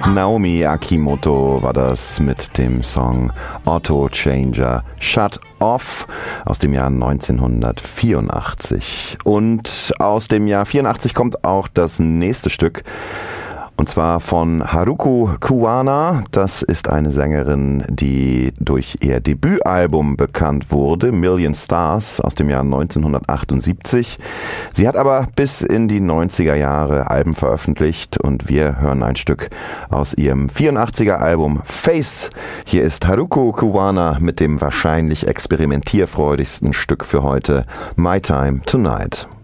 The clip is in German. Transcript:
Naomi Akimoto war das mit dem Song Auto Changer Shut Off aus dem Jahr 1984. Und aus dem Jahr 84 kommt auch das nächste Stück. Und zwar von Haruko Kuwahara. Das ist eine Sängerin, die durch ihr Debütalbum bekannt wurde, Million Stars aus dem Jahr 1978. Sie hat aber bis in die 90er Jahre Alben veröffentlicht und wir hören ein Stück aus ihrem 84er Album Face. Hier ist Haruko Kuwahara mit dem wahrscheinlich experimentierfreudigsten Stück für heute, My Time Tonight.